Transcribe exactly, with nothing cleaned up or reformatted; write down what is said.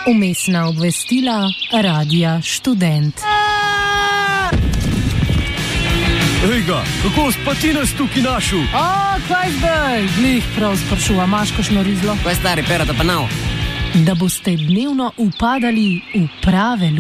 Vmesna obvestila Radia Študent. Ejga, kako spati nas tukaj našel? A, kaj zdaj? Glih prav sprašuva, imaš kakšno rizlo? Kaj stari, perata pa nav? Da boste dnevno upadali v prave